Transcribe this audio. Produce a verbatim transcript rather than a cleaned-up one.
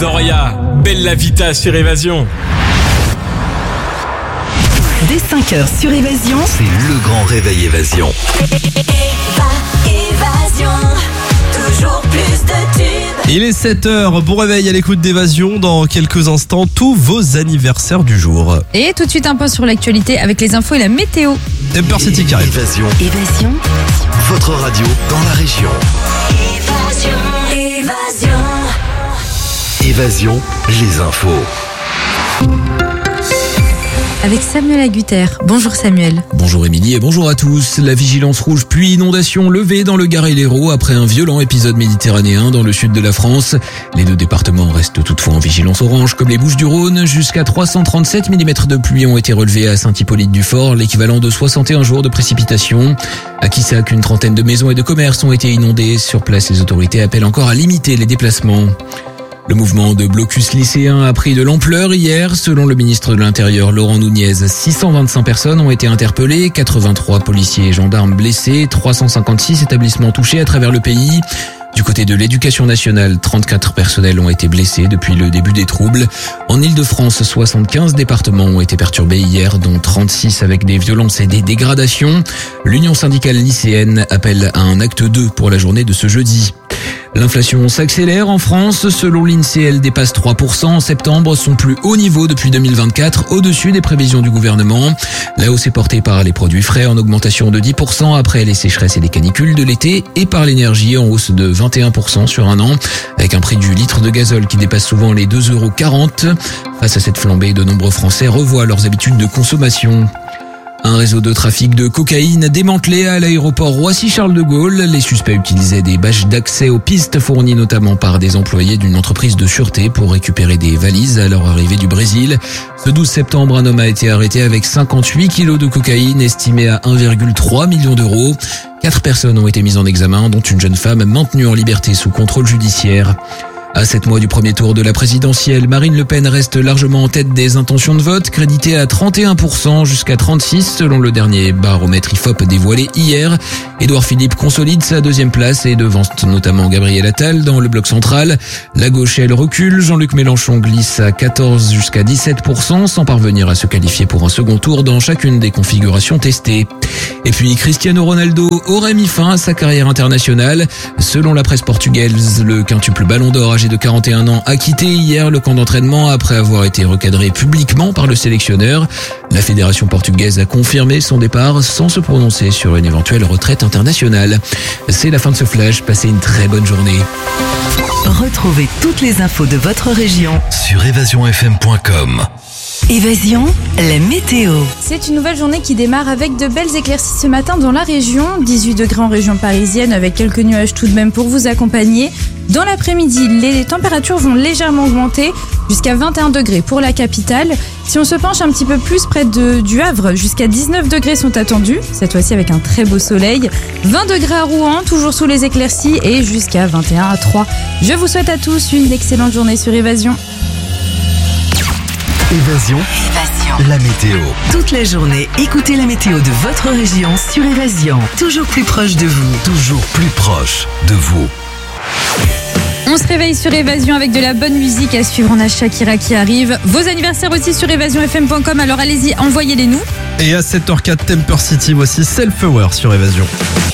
Doria, Bella Vita sur Évasion. Dès cinq heures sur Évasion, c'est le grand réveil Évasion. Évasion, toujours plus de tubes. Il est sept heures, bon réveil à l'écoute d'Évasion. Dans quelques instants, tous vos anniversaires du jour. Et tout de suite un point sur l'actualité avec les infos et la météo. Temper City qui arrive. Évasion, Évasion, votre radio dans la région. Évasion, évasion. Évasion, les infos. Avec Samuel Agutter. Bonjour Samuel. Bonjour Émilie et bonjour à tous. La vigilance rouge pluie inondation levée dans le Gard et l'Hérault après un violent épisode méditerranéen dans le sud de la France. Les deux départements restent toutefois en vigilance orange comme les Bouches-du-Rhône. Jusqu'à trois cent trente-sept millimètres de pluie ont été relevés à Saint-Hippolyte-du-Fort, l'équivalent de soixante et un jours de précipitation. À Quissac, une trentaine de maisons et de commerces ont été inondées. Sur place, les autorités appellent encore à limiter les déplacements. Le mouvement de blocus lycéen a pris de l'ampleur hier. Selon le ministre de l'Intérieur, Laurent Nunez, six cent vingt-cinq personnes ont été interpellées, quatre-vingt-trois policiers et gendarmes blessés, trois cent cinquante-six établissements touchés à travers le pays. Du côté de l'éducation nationale, trente-quatre personnels ont été blessés depuis le début des troubles. En Île-de-France, soixante-quinze départements ont été perturbés hier, dont trente-six avec des violences et des dégradations. L'Union syndicale lycéenne appelle à un acte deux pour la journée de ce jeudi. L'inflation s'accélère en France. Selon l'INSEE, elle dépasse trois pour cent en septembre, son plus haut niveau depuis deux mille vingt-quatre, au-dessus des prévisions du gouvernement. La hausse est portée par les produits frais en augmentation de dix pour cent après les sécheresses et les canicules de l'été et par l'énergie en hausse de vingt et un pour cent sur un an, avec un prix du litre de gazole qui dépasse souvent les deux euros quarante. Face à cette flambée, de nombreux Français revoient leurs habitudes de consommation. Un réseau de trafic de cocaïne démantelé à l'aéroport Roissy-Charles de Gaulle. Les suspects utilisaient des badges d'accès aux pistes fournis notamment par des employés d'une entreprise de sûreté pour récupérer des valises à leur arrivée du Brésil. Ce douze septembre, un homme a été arrêté avec cinquante-huit kilos de cocaïne estimée à un virgule trois million d'euros. Quatre personnes ont été mises en examen, dont une jeune femme maintenue en liberté sous contrôle judiciaire. À sept mois du premier tour de la présidentielle, Marine Le Pen reste largement en tête des intentions de vote, créditée à trente et un pour cent jusqu'à trente-six selon le dernier baromètre I F O P dévoilé hier. Édouard Philippe consolide sa deuxième place et devance notamment Gabriel Attal dans le bloc central. La gauche, elle, recule. Jean-Luc Mélenchon glisse à quatorze jusqu'à dix-sept pour cent sans parvenir à se qualifier pour un second tour dans chacune des configurations testées. Et puis Cristiano Ronaldo aurait mis fin à sa carrière internationale. Selon la presse portugaise, le quintuple Ballon d'Or âgé de quarante et un ans a quitté hier le camp d'entraînement après avoir été recadré publiquement par le sélectionneur. La fédération portugaise a confirmé son départ sans se prononcer sur une éventuelle retraite internationale. C'est la fin de ce flash, passez une très bonne journée. retrouvez toutes les infos de votre région Sur évasion f m point com. Évasion, la météo. C'est une nouvelle journée qui démarre avec de belles éclaircies ce matin dans la région. dix-huit degrés en région parisienne avec quelques nuages tout de même pour vous accompagner. Dans l'après-midi, les températures vont légèrement augmenter jusqu'à vingt et un degrés pour la capitale. Si on se penche un petit peu plus près de, du Havre, jusqu'à dix-neuf degrés sont attendus, cette fois-ci avec un très beau soleil. vingt degrés à Rouen, toujours sous les éclaircies et jusqu'à vingt et un à Troyes. Je vous souhaite à tous une excellente journée sur Évasion. Évasion, Évasion. la météo. Toute la journée, écoutez la météo de votre région sur Évasion. Toujours plus proche de vous. Toujours plus proche de vous. On se réveille sur Évasion avec de la bonne musique à suivre. On a Shakira qui arrive. Vos anniversaires aussi sur évasion f m point com, alors allez-y, envoyez-les nous. Et à sept heures zéro quatre, Temper City, voici Self Aware sur Évasion.